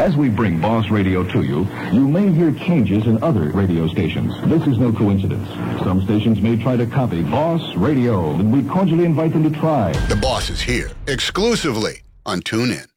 As we bring Boss Radio to you, you may hear changes in other radio stations. This is no coincidence. Some stations may try to copy Boss Radio, and we cordially invite them to try. The Boss is here, exclusively on TuneIn.